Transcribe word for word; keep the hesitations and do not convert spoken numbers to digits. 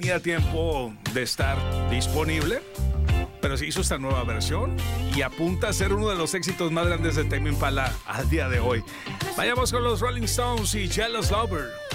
tenía tiempo de estar disponible, pero se hizo esta nueva versión y apunta a ser uno de los éxitos más grandes de Tame Impala al día de hoy. Vayamos con los Rolling Stones y Jealous Lover.